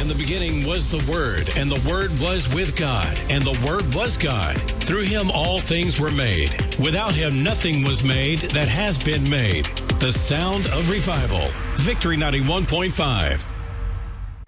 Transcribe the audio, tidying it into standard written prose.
the beginning was the Word, and the Word was with God, and the Word was God. Through him all things were made. Without him nothing was made that has been made. The sound of revival. Victory 91.5.